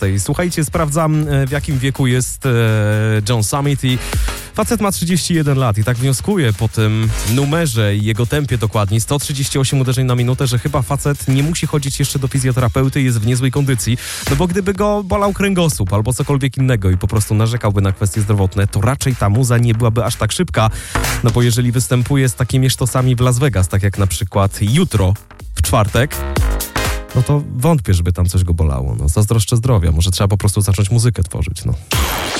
19. Słuchajcie, sprawdzam, w jakim wieku jest John Summit i facet ma 31 lat i tak wnioskuję po tym numerze i jego tempie dokładnie, 138 uderzeń na minutę, że chyba facet nie musi chodzić jeszcze do fizjoterapeuty i jest w niezłej kondycji, no bo gdyby go bolał kręgosłup albo cokolwiek innego i po prostu narzekałby na kwestie zdrowotne, to raczej ta muza nie byłaby aż tak szybka, no bo jeżeli występuje z takimi sztosami w Las Vegas, tak jak na przykład jutro, w czwartek, no to wątpię, żeby tam coś go bolało. No, zazdroszczę zdrowia. Może trzeba po prostu zacząć muzykę tworzyć, no.